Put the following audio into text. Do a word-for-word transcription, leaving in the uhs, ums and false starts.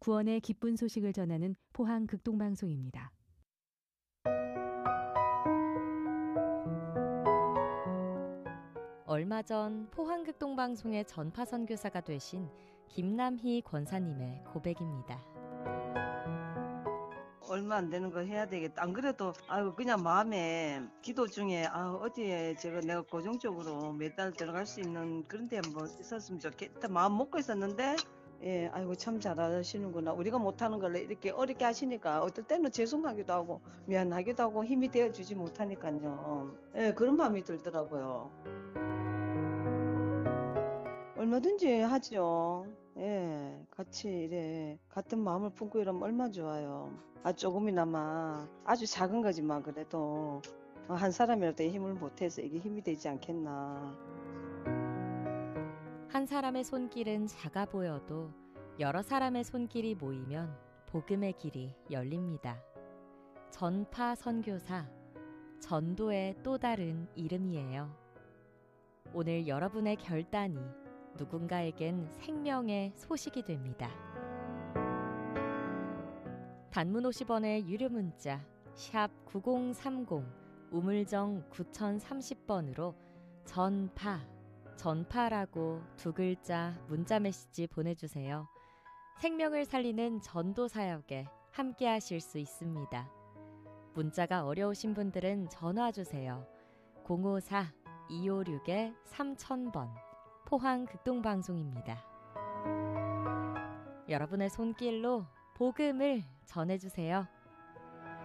구원의 기쁜 소식을 전하는 포항 극동방송입니다. 얼마 전 포항 극동방송의 전파 선교사가 되신 김남희 권사님의 고백입니다. 얼마 안 되는 거 해야 되겠다. 안 그래도 아유 그냥 마음에 기도 중에 아 어디에 제가 내가 고정적으로 매달 들어갈 수 있는 그런 데 뭐 있었으면 좋겠다 마음 먹고 있었는데 예 아이고 참 잘하시는구나. 우리가 못하는 걸 이렇게 어렵게 하시니까 어떨 때는 죄송하기도 하고 미안하기도 하고 힘이 되어주지 못하니까요. 예 그런 마음이 들더라고요. 얼마든지 하죠. 예, 같이 이래 같은 마음을 품고 이러면 얼마나 좋아요. 아 조금이나마 아주 작은 거지만 그래도 한 사람이라도 힘을 못해서 이게 힘이 되지 않겠나. 한 사람의 손길은 작아 보여도 여러 사람의 손길이 모이면 복음의 길이 열립니다. 전파 선교사, 전도의 또 다른 이름이에요. 오늘 여러분의 결단이 누군가에겐 생명의 소식이 됩니다. 단문 오십 원의 유료 문자 샵 구공삼공 우물정 구공삼공 번으로 전파, 전파라고 두 글자 문자 메시지 보내주세요. 생명을 살리는 전도 사역에 함께 하실 수 있습니다. 문자가 어려우신 분들은 전화 주세요. 공오사 이오육 삼천 번 포항 극동방송입니다. 여러분의 손길로 복음을 전해주세요.